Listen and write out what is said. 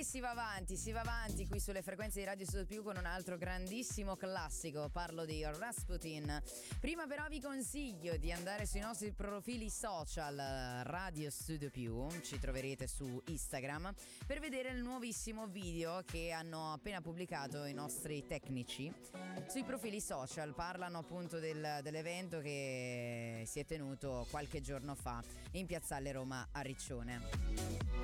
E si va avanti qui sulle frequenze di Radio Studio Più con un altro grandissimo classico. Parlo di Rasputin. Prima però vi consiglio di andare sui nostri profili social Radio Studio Più, ci troverete su Instagram, per vedere il nuovissimo video che hanno appena pubblicato i nostri tecnici sui profili social. Parlano appunto dell'evento che si è tenuto qualche giorno fa in Piazzale Roma a Riccione.